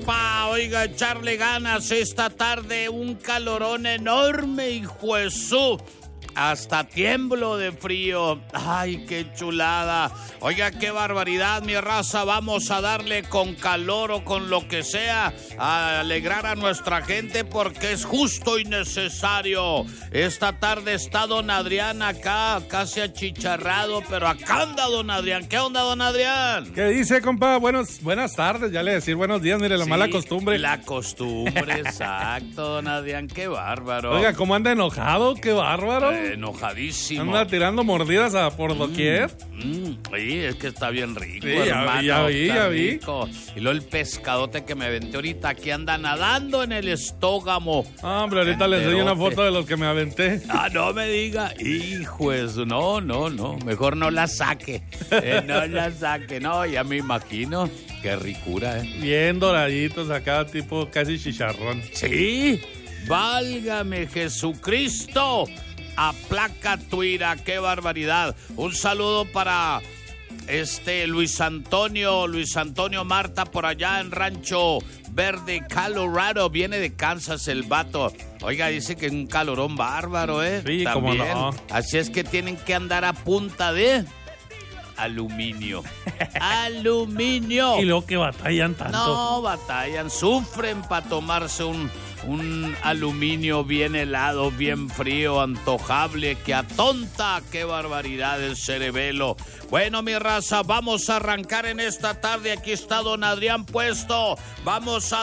compa. Oiga, echarle ganas esta tarde. Un calorón enorme, hijo de su. Hasta tiemblo de frío. Ay, qué chulada. Oiga, qué barbaridad, mi raza. Vamos a darle con calor o con lo que sea a alegrar a nuestra gente porque es justo y necesario. Esta tarde está don Adrián acá, casi achicharrado, pero acá anda don Adrián. ¿Qué onda, don Adrián? ¿Qué dice, compa? Buenas tardes, ya le decir buenos días, mire, la Sí, mala costumbre. La costumbre, exacto, don Adrián, qué bárbaro. Oiga, ¿cómo anda enojado? ¡Qué bárbaro! Enojadísimo. Anda tirando mordidas por doquier. Sí, es que está bien rico, Sí, hermano. ya vi. Rico. Y luego el pescadote que me aventé ahorita, aquí anda nadando en el estógamo. Hombre, ahorita les doy una foto de los que me aventé. No me diga, hijo de su... No, mejor no la saque. No la saque, no, ya me imagino. Qué ricura, Bien doraditos acá, tipo casi chicharrón. Sí, válgame Jesucristo. Aplaca tu ira, qué barbaridad. Un saludo para Luis Antonio Marta por allá en Rancho Verde, Colorado. Viene de Kansas el vato. Oiga, dice que es un calorón bárbaro, Sí, también. cómo no. Así es que tienen que andar a punta de aluminio. ¡Aluminio! Y luego que batallan tanto. No, batallan, sufren para tomarse un aluminio bien helado, bien frío, antojable, que atonta. ¡Qué barbaridad el cerebelo! Bueno, mi raza, vamos a arrancar en esta tarde. Aquí está don Adrián puesto. Vamos a